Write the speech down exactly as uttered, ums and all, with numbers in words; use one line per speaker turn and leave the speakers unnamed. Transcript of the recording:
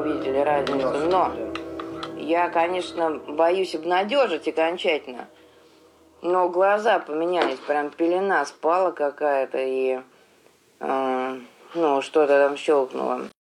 видели разницу. Но я, конечно, боюсь обнадежить окончательно. Но глаза поменялись, прям пелена спала какая-то, и э, ну, что-то там щелкнуло.